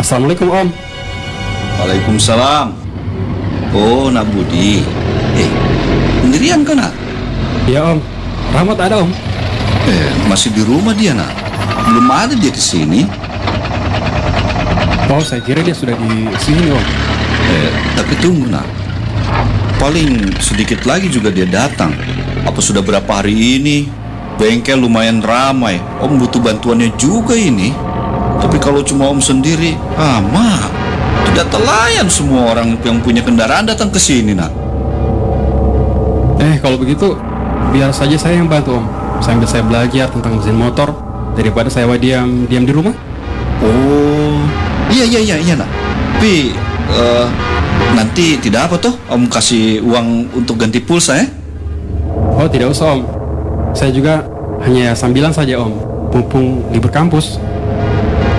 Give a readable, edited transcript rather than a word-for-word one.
Assalamualaikum Om. Waalaikumsalam. Oh, Nak Budi. Sendirian kan, Nak? Ya Om. Rahmat ada Om. Masih di rumah dia, Nak. Belum ada dia ke sini. Oh, saya kira dia sudah di sini Om. Tapi tunggu, Nak. Paling sedikit lagi juga dia datang. Apa sudah berapa hari ini? Bengkel lumayan ramai. Om butuh bantuannya juga ini. Tapi kalau cuma Om sendiri, Mak, tidak telayan semua orang yang punya kendaraan datang ke sini, Nak. Kalau begitu, biar saja saya yang bantu Om. Sambil saya belajar tentang mesin motor daripada saya diam di rumah. Oh, iya, Nak. Tapi nanti tidak apa toh Om kasih uang untuk ganti pulsa ya? Oh, tidak usah Om. Saya juga hanya sambilan saja Om, mumpung libur kampus.